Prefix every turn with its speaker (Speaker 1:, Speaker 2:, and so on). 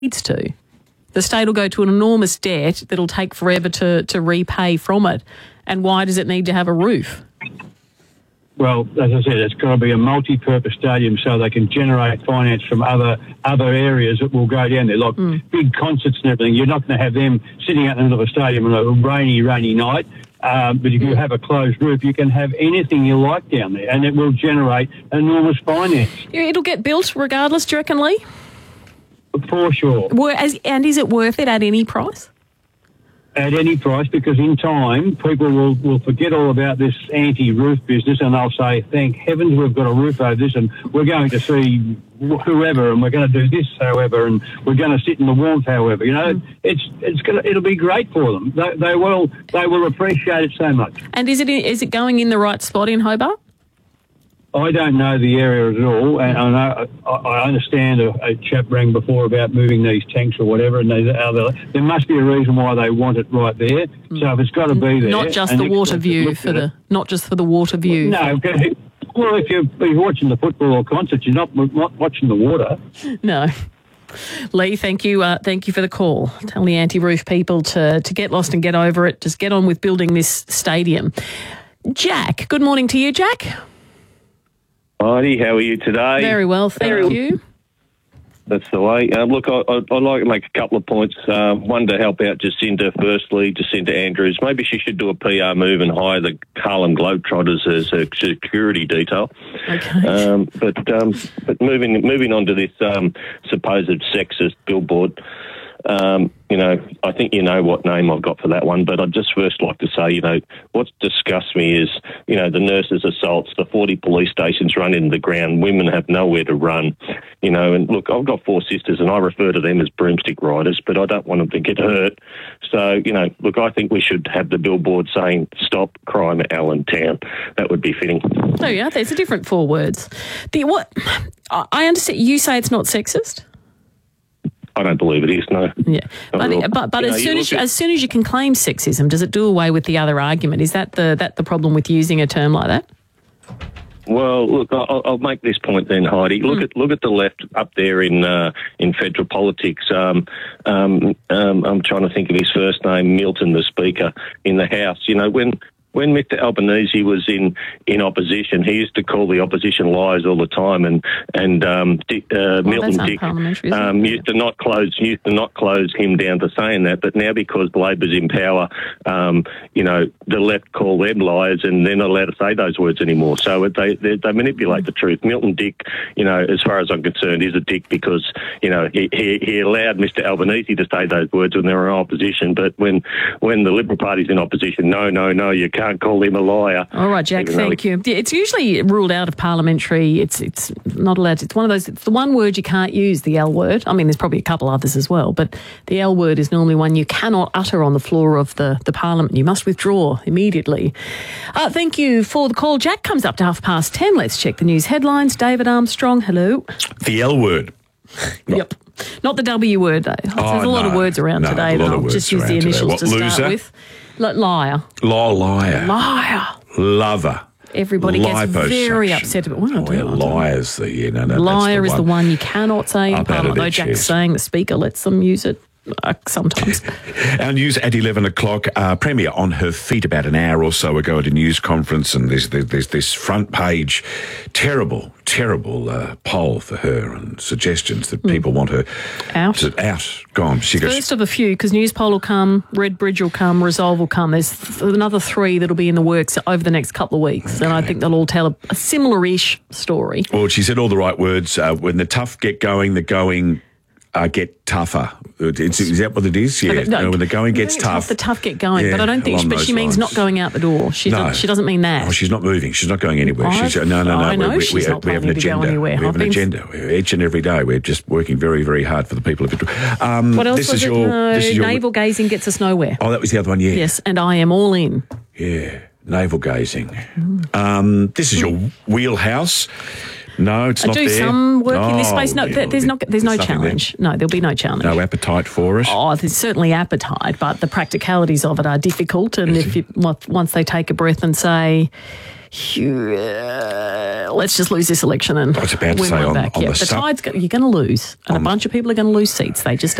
Speaker 1: needs to. The state will go to an enormous debt that'll take forever to repay from it. And why does it need to have a roof?
Speaker 2: Well, as I said, it's got to be a multi-purpose stadium so they can generate finance from other areas that will go down there, like big concerts and everything. You're not going to have them sitting out in the middle of a stadium on a rainy night. But if you have a closed roof, you can have anything you like down there, and it will generate enormous finance.
Speaker 1: It'll get built regardless, do you reckon, Lee?
Speaker 2: For sure.
Speaker 1: And is it worth it at any price?
Speaker 2: At any price, because in time, people will forget all about this anti-roof business, and they'll say, thank heavens we've got a roof over this, and we're going to see whoever, and we're going to do this, however, and we're going to sit in the warmth, however. You know, it'll be great for them. They will appreciate it so much.
Speaker 1: And is it going in the right spot in Hobart?
Speaker 2: I don't know the area at all, and I understand a chap rang before about moving these tanks or whatever, and there must be a reason why they want it right there. So if it's got to be there,
Speaker 1: not just the water view not just for the water view.
Speaker 2: No, well, if you're watching the football or concert, you're not watching the water.
Speaker 1: No. Lee, thank you. Thank you for the call. Tell the anti-roof people to get lost and get over it. Just get on with building this stadium. Jack, good morning to you, Jack.
Speaker 3: Heidi, how are you today?
Speaker 1: Very well, thank you.
Speaker 3: That's the way. Look, I'd like to make a couple of points. One, to help out Jacinta Andrews. Maybe she should do a PR move and hire the Harlem Globetrotters as a security detail.
Speaker 1: Okay.
Speaker 3: But moving on to this supposed sexist billboard. I think you know what name I've got for that one, but I'd just first like to say, what disgusts me is, the nurses' assaults, the 40 police stations run into the ground, women have nowhere to run, and look, I've got 4 sisters and I refer to them as broomstick riders, but I don't want them to get hurt. So, look, I think we should have the billboard saying, stop crime at Allentown. That would be fitting.
Speaker 1: Oh, yeah, there's a different 4 words. I understand, you say it's not sexist?
Speaker 3: I don't believe it is, no.
Speaker 1: Yeah, but as soon as you can claim sexism, does it do away with the other argument? Is that the problem with using a term like that?
Speaker 3: Well, look, I'll make this point then, Heidi. Look at the left up there in federal politics. I'm trying to think of his first name, Milton, the Speaker in the House. When Mr Albanese was in opposition, he used to call the opposition liars all the time, and Milton Dick used to not close him down to saying that. But now, because Labor's in power, the left call them liars, and they're not allowed to say those words anymore. So they manipulate the truth. Milton Dick, as far as I'm concerned, is a dick because he allowed Mr Albanese to say those words when they were in opposition. But when the Liberal Party's in opposition, no, you can't call him a liar.
Speaker 1: All right, Jack, thank you. It's usually ruled out of parliamentary. It's not allowed. It's one of those. It's the one word you can't use, the L word. I mean, there's probably a couple others as well, but the L word is normally one you cannot utter on the floor of the parliament. You must withdraw immediately. Thank you for the call. Jack comes up to 10:30. Let's check the news headlines. David Armstrong, hello.
Speaker 4: The L word.
Speaker 1: Yep. Not the W word, though. There's a lot of words around today. I'll just use the initials to start with. Liar.
Speaker 4: Liar. Lover.
Speaker 1: Everybody gets very upset about
Speaker 4: liars.
Speaker 1: Liar is the one you cannot say in Parliament. Though Jack's saying the Speaker lets them use it sometimes.
Speaker 4: Our news at 11 o'clock. Premier on her feet about an hour or so ago at a news conference, and there's this front page terrible poll for her and suggestions that people want her out. Gone.
Speaker 1: First of a few, because Newspoll will come, Red Bridge will come, Resolve will come. There's another 3 that'll be in the works over the next couple of weeks, and I think they'll all tell a similar-ish story.
Speaker 4: Well, she said all the right words. When the tough get going, the going get tougher. Is that what it is? Yeah. When the going gets tough.
Speaker 1: The tough get going, but I don't think. But she means not going out the door. She doesn't mean that.
Speaker 4: Oh, she's not moving. She's not going anywhere. No.
Speaker 1: I know she's not planning to go anywhere.
Speaker 4: We have an agenda. Each and every day, we're just working very, very hard for the people of Victoria.
Speaker 1: What else was it? Navel gazing gets us nowhere.
Speaker 4: Oh, that was the other one. Yeah.
Speaker 1: Yes, and I am all in.
Speaker 4: Yeah, navel gazing. This is your wheelhouse. No, it's not
Speaker 1: do
Speaker 4: there.
Speaker 1: some work in this space. No,
Speaker 4: yeah,
Speaker 1: there's no
Speaker 4: nothing
Speaker 1: challenge. No, there'll be no challenge.
Speaker 4: No appetite for it.
Speaker 1: Oh, there's certainly appetite, but the practicalities of it are difficult. And once they take a breath and say, let's just lose this election and
Speaker 4: I was about to
Speaker 1: win
Speaker 4: say
Speaker 1: one
Speaker 4: on
Speaker 1: back.
Speaker 4: the
Speaker 1: The tide's you're going to lose, and a bunch of people are going to lose seats. They just